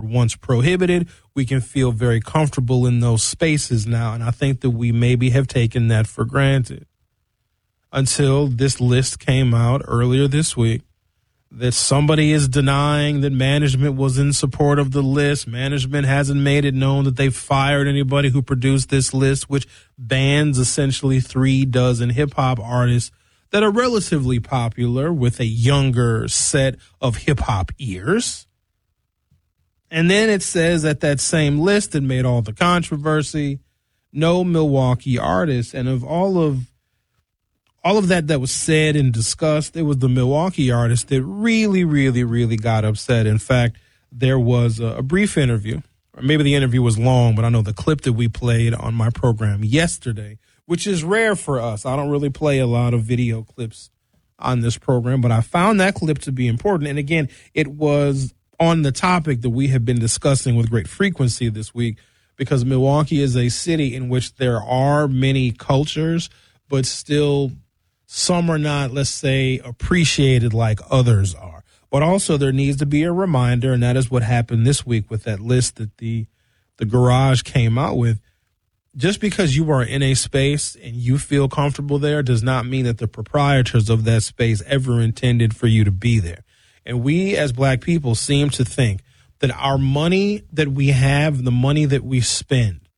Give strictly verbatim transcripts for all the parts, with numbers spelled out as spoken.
once prohibited. We can feel very comfortable in those spaces now, and I think that we maybe have taken that for granted until this list came out earlier this week that somebody is denying that management was in support of the list. Management hasn't made it known that they fired anybody who produced this list, which bans essentially three dozen hip-hop artists that are relatively popular with a younger set of hip-hop ears. And then it says that that same list that made all the controversy, no Milwaukee artists. And of all of all of that that was said and discussed, it was the Milwaukee artists that really, really, really got upset. In fact, there was a, a brief interview, or maybe the interview was long, but I know the clip that we played on my program yesterday, which is rare for us. I don't really play a lot of video clips on this program, but I found that clip to be important. And again, it was on the topic that we have been discussing with great frequency this week, because Milwaukee is a city in which there are many cultures, but still some are not, let's say, appreciated like others are. But also there needs to be a reminder, and that is what happened this week with that list that the the Garage came out with. Just because you are in a space and you feel comfortable there does not mean that the proprietors of that space ever intended for you to be there. And we as black people seem to think that our money that we have, the money that we spend,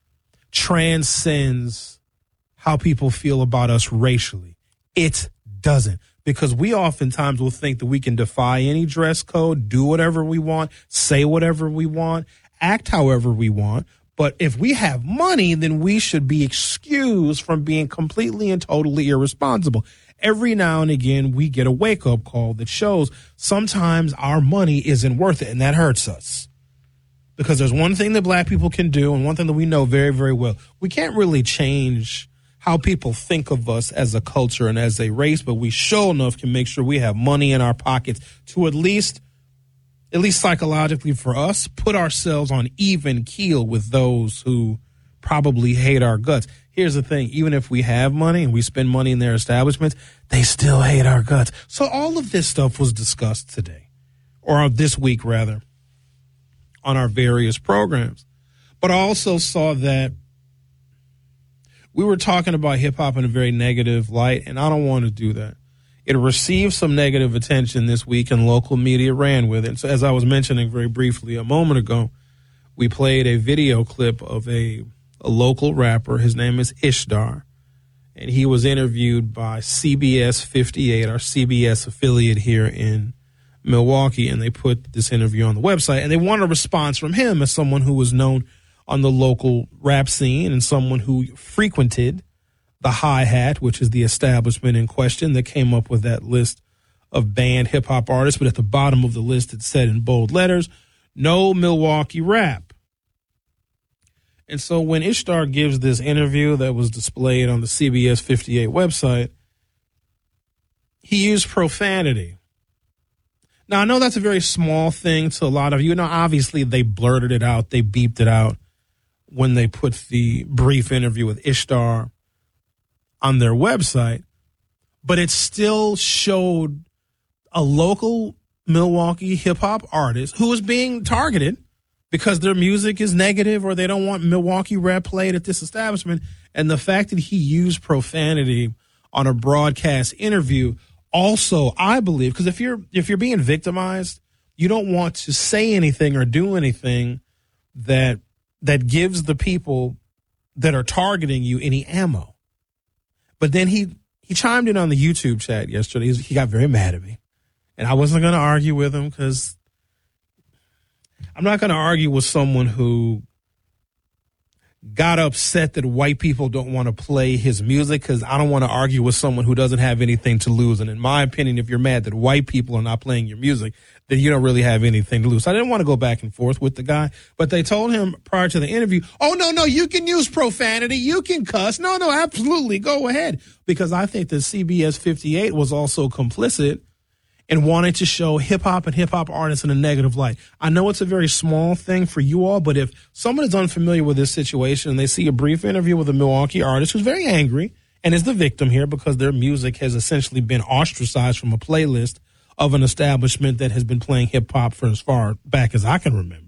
transcends how people feel about us racially. It doesn't, because we oftentimes will think that we can defy any dress code, do whatever we want, say whatever we want, act however we want. But if we have money, then we should be excused from being completely and totally irresponsible. Every now and again, we get a wake-up call that shows sometimes our money isn't worth it, and that hurts us. Because there's one thing that black people can do, and one thing that we know very, very well. We can't really change how people think of us as a culture and as a race, but we sure enough can make sure we have money in our pockets to at least at least psychologically for us, put ourselves on even keel with those who probably hate our guts. Here's the thing. Even if we have money and we spend money in their establishments, they still hate our guts. So all of this stuff was discussed today, or this week rather, on our various programs. But I also saw that we were talking about hip-hop in a very negative light, and I don't want to do that. It received some negative attention this week, and local media ran with it. So as I was mentioning very briefly a moment ago, we played a video clip of a, a local rapper. His name is Ishtar, and he was interviewed by C B S fifty-eight, our C B S affiliate here in Milwaukee, and they put this interview on the website, and they wanted a response from him as someone who was known on the local rap scene and someone who frequented the Hi-Hat, which is the establishment in question that came up with that list of banned hip-hop artists. But at the bottom of the list, it said in bold letters, no Milwaukee rap. And so when Ishtar gives this interview that was displayed on the C B S fifty-eight website, he used profanity. Now, I know that's a very small thing to a lot of you. Now, obviously, they blurted it out. They beeped it out when they put the brief interview with Ishtar on their website, but it still showed a local Milwaukee hip-hop artist who was being targeted because their music is negative or they don't want Milwaukee rap played at this establishment. And the fact that he used profanity on a broadcast interview also, I believe, because if you're if you're being victimized, you don't want to say anything or do anything that that gives the people that are targeting you any ammo. But then he, he chimed in on the YouTube chat yesterday. He, he got very mad at me. And I wasn't going to argue with him because I'm not going to argue with someone who got upset that white people don't want to play his music, because I don't want to argue with someone who doesn't have anything to lose. And in my opinion, if you're mad that white people are not playing your music, then you don't really have anything to lose. So I didn't want to go back and forth with the guy, but they told him prior to the interview, oh, no, no, you can use profanity. You can cuss. No, no, absolutely. Go ahead. Because I think that C B S fifty-eight was also complicit and wanted to show hip-hop and hip-hop artists in a negative light. I know it's a very small thing for you all, but if someone is unfamiliar with this situation and they see a brief interview with a Milwaukee artist who's very angry and is the victim here because their music has essentially been ostracized from a playlist of an establishment that has been playing hip-hop for as far back as I can remember.